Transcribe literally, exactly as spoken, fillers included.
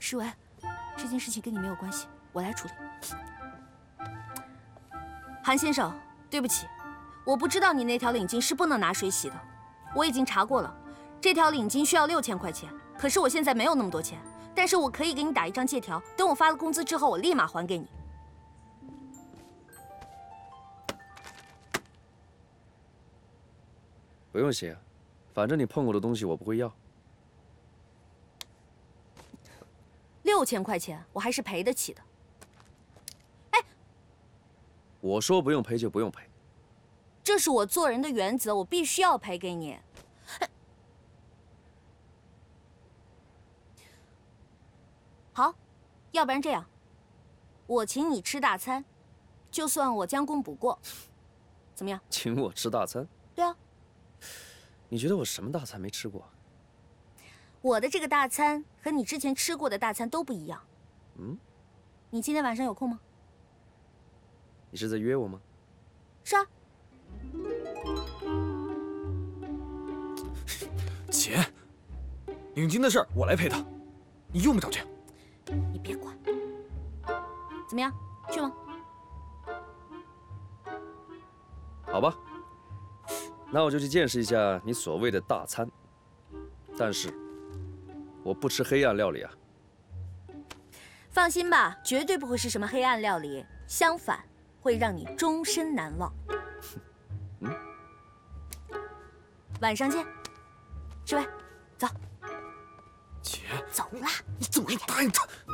世维，这件事情跟你没有关系，我来处理。韩先生，对不起，我不知道你那条领巾是不能拿水洗的，我已经查过了，这条领巾需要六千块钱，可是我现在没有那么多钱，但是我可以给你打一张借条，等我发了工资之后，我立马还给你。 不用写，反正你碰过的东西我不会要。 六千块钱，我还是赔得起的。哎， 我说不用赔就不用赔， 这是我做人的原则，我必须要赔给你。好，要不然这样，我请你吃大餐，就算我将功补过，怎么样？ 请我吃大餐？ 对啊。 你觉得我什么大餐没吃过？ 我的这个大餐和你之前吃过的大餐都不一样。 嗯？ 你今天晚上有空吗？ 你是在约我吗？ 是啊。 姐，领巾的事儿我来赔他，你用不着这样。 你别管。怎么样？去吗？ 好吧，那我就去见识一下你所谓的大餐。但是，我不吃黑暗料理啊。 放心吧，绝对不会是什么黑暗料理，相反，会让你终身难忘。 嗯。 晚上见，世伟，走。 姐， 走啦！ 你怎么能答应他？